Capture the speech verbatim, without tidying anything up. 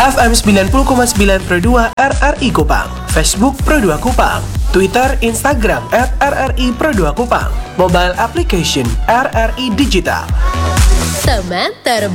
F M sembilan puluh koma sembilan Pro dua R R I Kupang, Facebook Pro dua Kupang, Twitter, Instagram at R R I Pro dua Kupang, mobile application R R I Digital. Teman terbaik.